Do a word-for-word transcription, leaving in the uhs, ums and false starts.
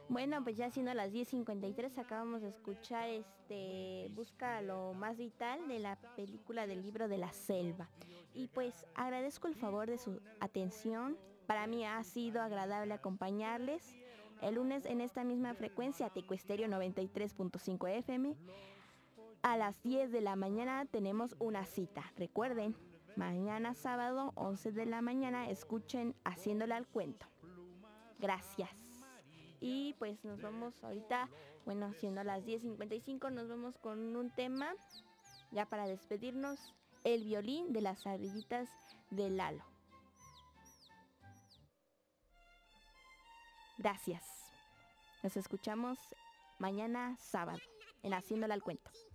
Bueno, pues ya siendo las diez cincuenta y tres acabamos de escuchar este Busca lo más vital de la película del libro de la selva. Y pues agradezco el favor de su atención. Para mí ha sido agradable acompañarles. El lunes en esta misma frecuencia, Tecoestéreo noventa y tres punto cinco F M. A las diez de la mañana tenemos una cita. Recuerden, mañana sábado, once de la mañana, escuchen Haciéndole al cuento. Gracias. Y pues nos vamos ahorita, bueno, siendo las diez cincuenta y cinco, nos vamos con un tema, ya para despedirnos, el violín de las ardillitas de Lalo. Gracias. Nos escuchamos mañana sábado en Haciéndole al cuento.